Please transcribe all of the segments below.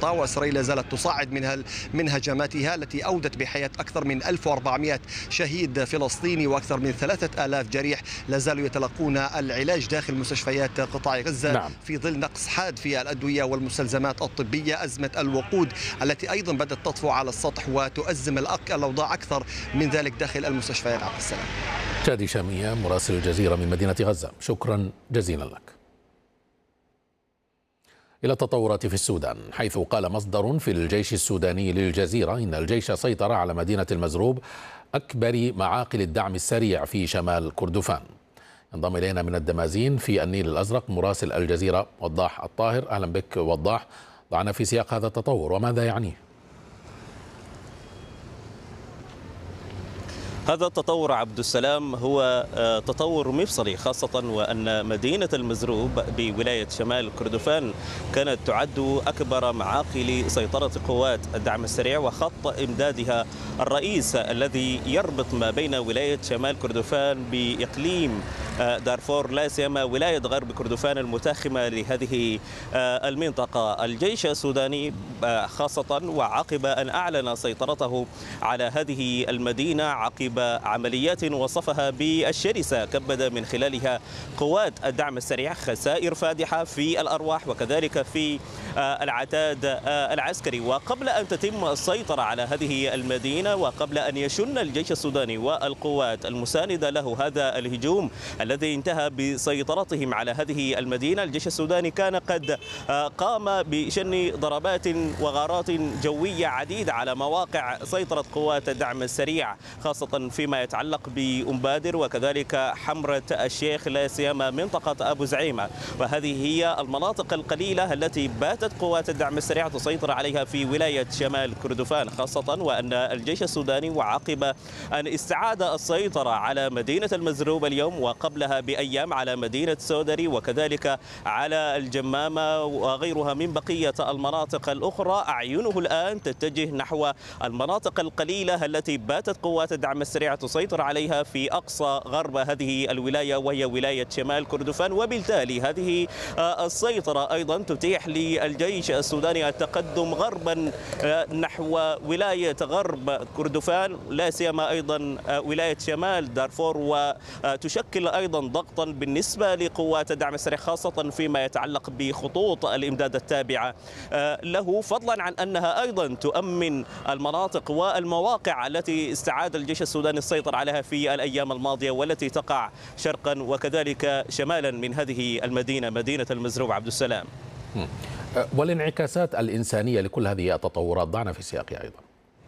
القطاع، وإسرائيل لا زالت تصاعد من هجماتها التي أودت بحياة أكثر من 1400 شهيد فلسطيني وأكثر من 3000 جريح لا زالوا يتلقون العلاج داخل مستشفيات قطاع غزة. نعم. في ظل نقص حاد في الأدوية والمستلزمات الطبية، أزمة الوقود التي أيضا بدأت تطفو على السطح وتؤزم الأوضاع أكثر من ذلك داخل المستشفيات. عبد السلام. شادي شامية مراسل الجزيرة من مدينة غزة، شكرا جزيلا لك. إلى التطورات في السودان، حيث قال مصدر في الجيش السوداني للجزيرة إن الجيش سيطر على مدينة المزروب، أكبر معاقل الدعم السريع في شمال كردفان. ينضم إلينا من الدمازين في النيل الأزرق مراسل الجزيرة وضاح الطاهر. أهلا بك وضاح، ضعنا في سياق هذا التطور وماذا يعنيه؟ هذا التطور عبد السلام هو تطور مفصلي، خاصة وأن مدينة المزروب بولاية شمال كردفان كانت تعد أكبر معاقل سيطرة قوات الدعم السريع وخط إمدادها الرئيس الذي يربط ما بين ولاية شمال كردفان بإقليم دارفور، لا سيما ولاية غرب كردفان المتاخمة لهذه المنطقة. الجيش السوداني خاصة وعقب أن أعلن سيطرته على هذه المدينة عقب عمليات وصفها بالشرسة كبد من خلالها قوات الدعم السريع خسائر فادحة في الأرواح وكذلك في العتاد العسكري. وقبل أن تتم السيطرة على هذه المدينة وقبل أن يشن الجيش السوداني والقوات المساندة له هذا الهجوم الذي انتهى بسيطرتهم على هذه المدينة، الجيش السوداني كان قد قام بشن ضربات وغارات جوية عديدة على مواقع سيطرة قوات الدعم السريع، خاصة فيما يتعلق بأمبادر وكذلك حمرة الشيخ، لا سيما منطقة أبو زعيمة. وهذه هي المناطق القليلة التي باتت قوات الدعم السريع تسيطر عليها في ولاية شمال كردفان، خاصة وأن الجيش السوداني وعقب أن استعاد السيطرة على مدينة المزروب اليوم وقبلها بأيام على مدينة سودري وكذلك على الجمامة وغيرها من بقية المناطق الأخرى، أعينه الآن تتجه نحو المناطق القليلة التي باتت قوات الدعم السريع تسيطر عليها في أقصى غرب هذه الولاية وهي ولاية شمال كردفان. وبالتالي هذه السيطرة أيضا تتيح للجيش السوداني التقدم غربا نحو ولاية غرب كردفان، لا سيما أيضا ولاية شمال دارفور، وتشكل أيضا ضغطا بالنسبة لقوات الدعم السريع خاصة فيما يتعلق بخطوط الإمداد التابعة له، فضلا عن أنها أيضا تؤمن المناطق والمواقع التي استعاد الجيش السوداني السيطرة عليها في الأيام الماضية والتي تقع شرقا وكذلك شمالا من هذه المدينة، مدينة المزروب. عبد السلام. والانعكاسات الإنسانية لكل هذه التطورات ضعنا في سياقها أيضا.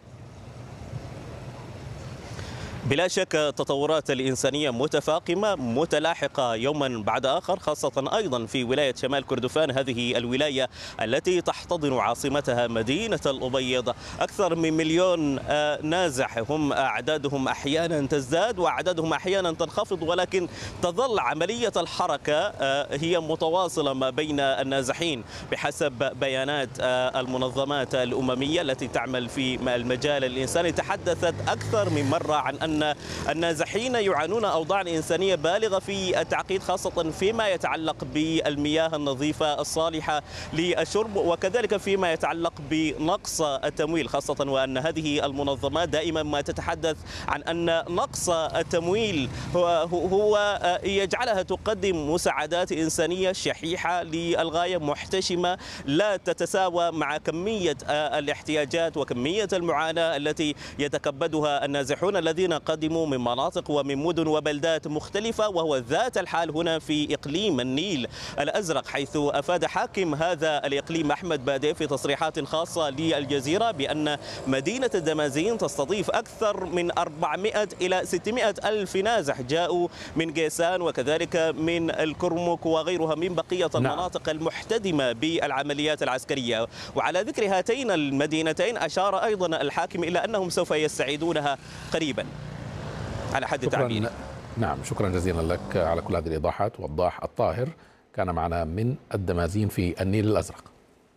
بلا شك التطورات الإنسانية متفاقمة متلاحقة يوما بعد آخر، خاصة أيضا في ولاية شمال كردفان، هذه الولاية التي تحتضن عاصمتها مدينة الأبيض. أكثر من 1,000,000 نازح، هم أعدادهم أحيانا تزداد وأعدادهم أحيانا تنخفض، ولكن تظل عملية الحركة هي متواصلة ما بين النازحين بحسب بيانات المنظمات الأممية التي تعمل في المجال الإنساني. تحدثت أكثر من مرة عن أن النازحين يعانون أوضاع إنسانية بالغة في التعقيد، خاصة فيما يتعلق بالمياه النظيفة الصالحة للشرب وكذلك فيما يتعلق بنقص التمويل، خاصة وأن هذه المنظمات دائما ما تتحدث عن أن نقص التمويل هو يجعلها تقدم مساعدات إنسانية شحيحة للغاية، محتشمة، لا تتساوى مع كمية الاحتياجات وكمية المعاناة التي يتكبدها النازحون الذين قدموا من مناطق ومن مدن وبلدات مختلفة، وهو ذات الحال هنا في إقليم النيل الأزرق، حيث أفاد حاكم هذا الإقليم أحمد بادئ في تصريحات خاصة للجزيرة بأن مدينة الدمازين تستضيف أكثر من 400 إلى 600 ألف نازح جاءوا من جيسان وكذلك من الكرمك وغيرها من بقية المناطق المحتدمة بالعمليات العسكرية. وعلى ذكر هاتين المدينتين أشار أيضا الحاكم إلى أنهم سوف يستعيدونها قريبا على حد تعبيره. نعم، شكرا جزيلا لك على كل هذه الإيضاحات. وضاح الطاهر كان معنا من الدمازين في النيل الأزرق.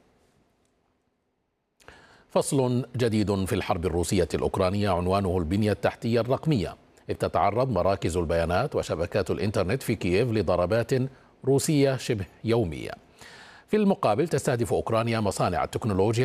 فصل جديد في الحرب الروسية الأوكرانية عنوانه البنية التحتية الرقمية، إذ تتعرض مراكز البيانات وشبكات الإنترنت في كييف لضربات روسية شبه يومية. في المقابل تستهدف أوكرانيا مصانع التكنولوجيا